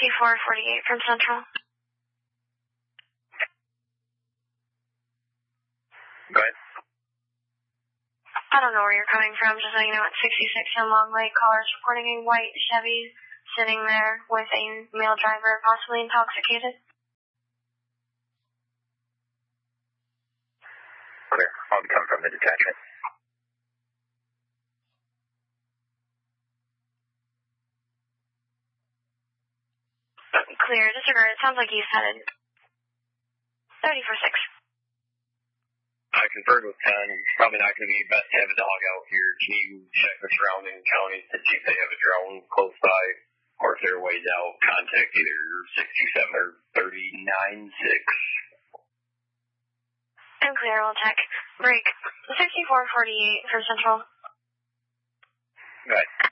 6448 from Central. Go ahead. I don't know where you're coming from, just so you know, at 66 in Long Lake, callers reporting a white Chevy sitting there with a male driver, possibly intoxicated. Clear. I'll be coming from the detachment. Clear. Disregard. It sounds like he's headed 30 for 6. I conferred with 10. It's probably not going to be best to have a dog out here. Can you check the surrounding counties to see if they have a drone close by, or if they're ways out? Contact either 627 or 396. I'm clear. We'll check. Break. 6448 for Central. Go ahead.